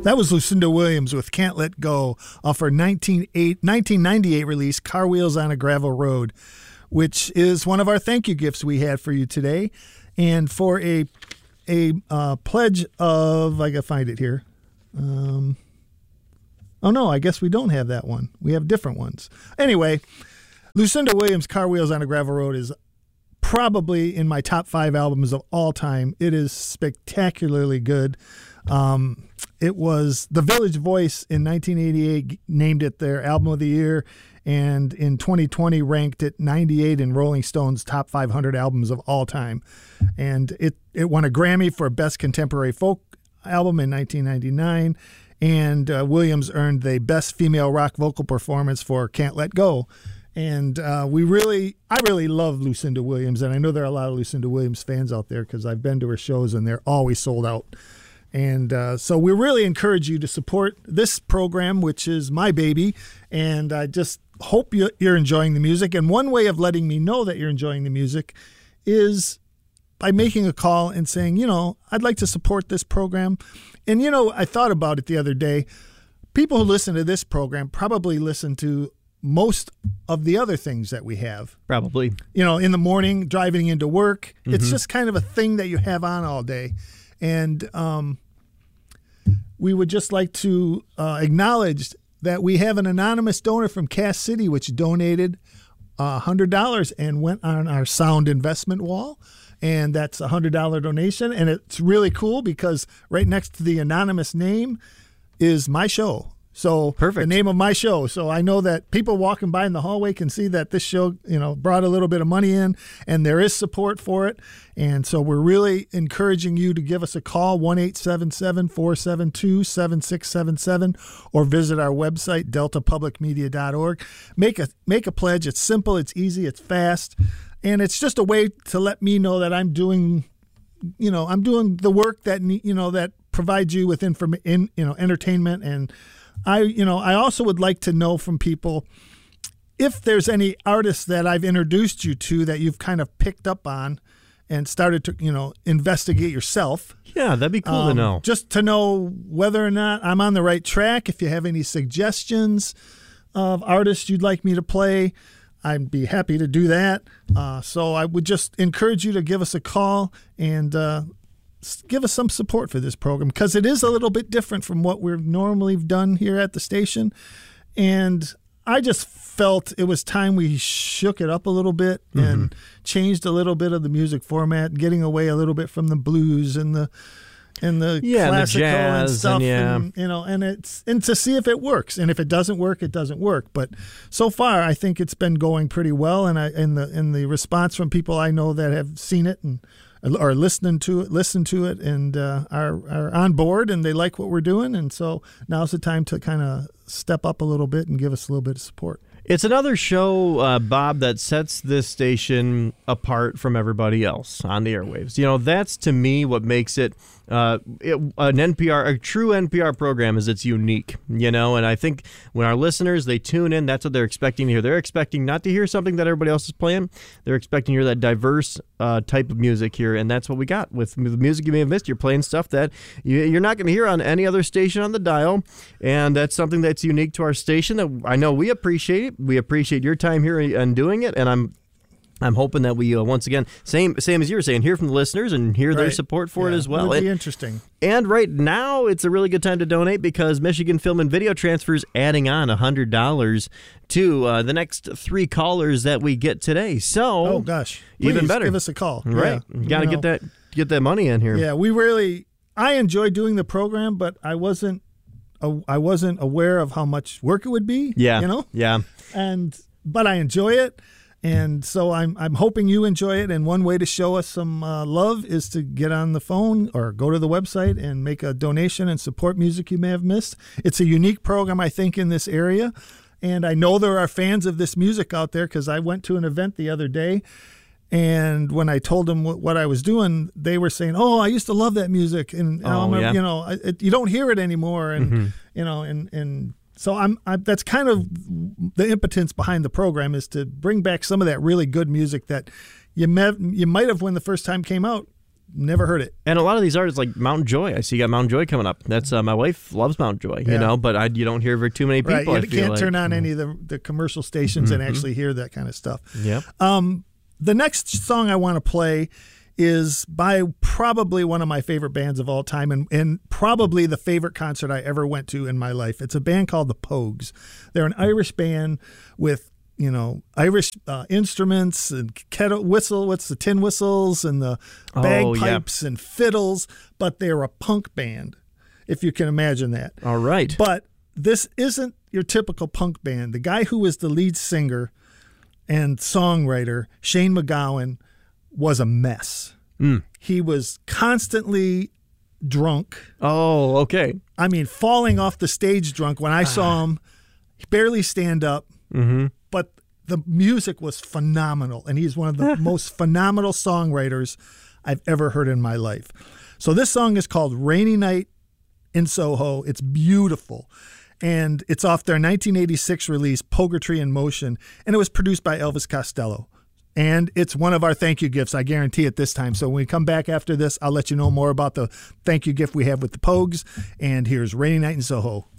That was Lucinda Williams with Can't Let Go off her 1998 release, Car Wheels on a Gravel Road, which is one of our thank you gifts we had for you today. And for a pledge of, I gotta find it here. Oh no, I guess we don't have that one. We have different ones. Anyway, Lucinda Williams' Car Wheels on a Gravel Road is probably in my top 5 albums of all time. It is spectacularly good. It was The Village Voice in 1988 named it their album of the year, and in 2020 ranked it 98 in Rolling Stone's top 500 albums of all time. And it won a Grammy for Best Contemporary Folk Album in 1999, and Williams earned the Best Female Rock Vocal Performance for Can't Let Go. And I really love Lucinda Williams, and I know there are a lot of Lucinda Williams fans out there because I've been to her shows and they're always sold out. And so we really encourage you to support this program, which is my baby, and I just hope you're enjoying the music. And one way of letting me know that you're enjoying the music is by making a call and saying, I'd like to support this program. And, I thought about it the other day. People who listen to this program probably listen to most of the other things that we have. Probably. In the morning, driving into work. Mm-hmm. It's just kind of a thing that you have on all day. And we would just like to acknowledge that we have an anonymous donor from Cass City, which donated $100 and went on our sound investment wall. And that's a $100 donation. And it's really cool because right next to the anonymous name is my show. So perfect. The name of my show. So I know that people walking by in the hallway can see that this show, brought a little bit of money in, and there is support for it. And so we're really encouraging you to give us a call, 1-877-472-7677, or visit our website, deltapublicmedia.org. Make a pledge. It's simple, it's easy, it's fast, and it's just a way to let me know that I'm doing the work that that provides you with entertainment. And I also would like to know from people if there's any artists that I've introduced you to that you've kind of picked up on and started to, investigate yourself. Yeah, that'd be cool to know. Just to know whether or not I'm on the right track. If you have any suggestions of artists you'd like me to play, I'd be happy to do that. So I would just encourage you to give us a call and give us some support for this program, because it is a little bit different from what we've normally done here at the station. And I just felt it was time we shook it up a little bit and changed a little bit of the music format, getting away a little bit from the blues and the classical the jazz and stuff, and to see if it works. And if it doesn't work, it doesn't work. But so far, I think it's been going pretty well. And in the response from people I know that have seen it and or listen to it, and are on board, and they like what we're doing. And so now's the time to kind of step up a little bit and give us a little bit of support. It's another show, Bob, that sets this station apart from everybody else on the airwaves. That's to me what makes it a true NPR program is it's unique, and I think when our listeners, they tune in, that's what they're expecting to hear. They're expecting not to hear something that everybody else is playing. They're expecting to hear that diverse type of music here, and that's what we got with the music you may have missed. You're playing stuff that you're not going to hear on any other station on the dial, and that's something that's unique to our station that I know we appreciate. We appreciate your time here and doing it, and I'm hoping that we once again, same as you were saying, hear from the listeners and hear their support for it as well. It'll be interesting. And right now, it's a really good time to donate because Michigan Film and Video Transfer's adding on $100 to the next 3 callers that we get today. So, oh gosh, even better, give us a call. Right, you got to get that money in here. Yeah, I enjoy doing the program, but I wasn't aware of how much work it would be. Yeah, but I enjoy it. And so I'm hoping you enjoy it. And one way to show us some love is to get on the phone or go to the website and make a donation and support music you may have missed. It's a unique program, I think, in this area. And I know there are fans of this music out there because I went to an event the other day. And when I told them what I was doing, they were saying, "Oh, I used to love that music." And you don't hear it anymore. And, and so that's kind of the impotence behind the program, is to bring back some of that really good music that you might have, when the first time came out, never heard it. And a lot of these artists, like Mountain Joy, I see you got Mountain Joy coming up. That's my wife loves Mountain Joy, you know, but you don't hear very too many people. Right, you can't turn on any of the commercial stations and actually hear that kind of stuff. Yep. The next song I want to play is by probably one of my favorite bands of all time and probably the favorite concert I ever went to in my life. It's a band called the Pogues. They're an Irish band with, Irish instruments and kettle whistle, what's the tin whistles and the bagpipes and fiddles, but they're a punk band, if you can imagine that. All right. But this isn't your typical punk band. The guy who was the lead singer and songwriter, Shane MacGowan, was a mess. He was constantly drunk. Oh, okay. I mean, falling off the stage drunk. When I saw him, he barely stand up. But the music was phenomenal, and he's one of the most phenomenal songwriters I've ever heard in my life. So this song is called Rainy Night in Soho. It's beautiful, and it's off their 1986 release, Poetry in Motion, and it was produced by Elvis Costello. And it's one of our thank you gifts, I guarantee it this time. So when we come back after this, I'll let you know more about the thank you gift we have with the Pogues. And here's Rainy Night in Soho.